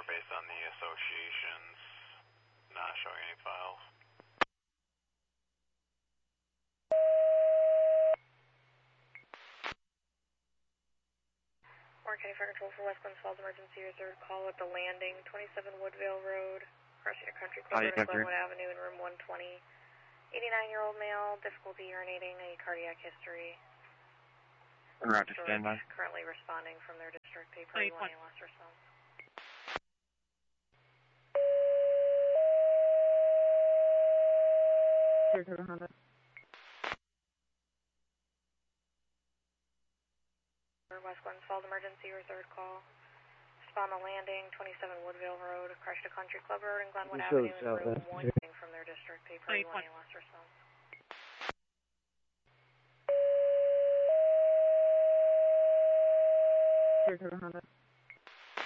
Based on the associations, not showing any files. Warren County Fire Control for West Glens Falls Emergency, your third call at the landing, 27 Woodvale Road, crossing a country club road and Glenwood Avenue in room 120. 89-year-old male, difficulty urinating, any cardiac history. Roger, standby. Currently responding from their district. They probably want a last response. West Glens Falls Emergency, your third call. Respond to landing, 27 Woodvale Road, crashed a country club road and Glenwood Avenue in room 1 from their district. They probably want a last response. Honda.